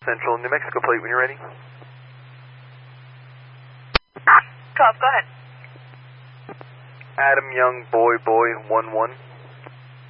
Central, New Mexico plate when you're ready. 12, go ahead. Adam Young, boy, 1-1.